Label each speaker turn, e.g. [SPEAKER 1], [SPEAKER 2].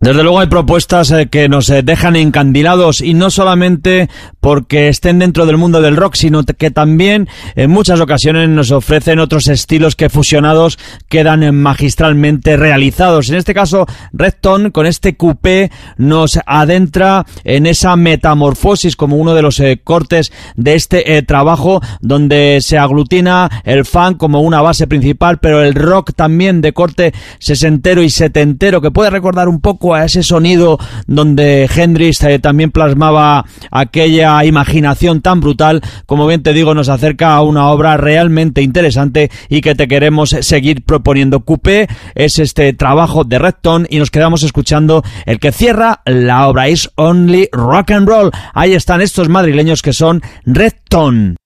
[SPEAKER 1] Desde luego hay propuestas que nos dejan encandilados, y no solamente porque estén dentro del mundo del rock, sino que también en muchas ocasiones nos ofrecen otros estilos que fusionados quedan magistralmente realizados. En este caso, Red Tone, con este coupé, nos adentra en esa metamorfosis como uno de los cortes de este trabajo, donde se aglutina el funk como una base principal, pero el rock también de corte sesentero y setentero, que puede recordar un poco a ese sonido donde Hendrix también plasmaba aquella imaginación tan brutal. Como bien te digo, nos acerca a una obra realmente interesante y que te queremos seguir proponiendo. Coupé es este trabajo de Red Tone y nos quedamos escuchando el que cierra la obra, Is Only Rock and Roll. Ahí están estos madrileños que son Red Tone.